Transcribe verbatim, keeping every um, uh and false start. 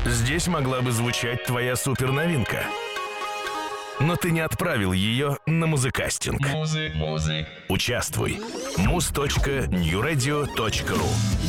Здесь могла бы звучать твоя суперновинка. Но ты не отправил ее на музыкастинг. Музык, музык. Участвуй. муз точка ньюрадио точка ру